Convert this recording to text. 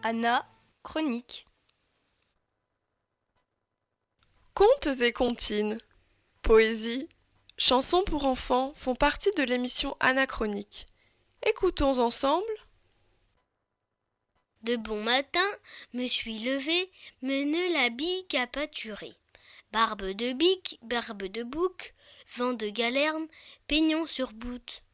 Anna, chronique. Contes et comptines, poésie, chansons pour enfants font partie de l'émission Anachronique. Écoutons ensemble. De bon matin, me suis levée, mene la bique à pâturer. Barbe de bique, barbe de bouc, vent de galerne, peignon sur boute.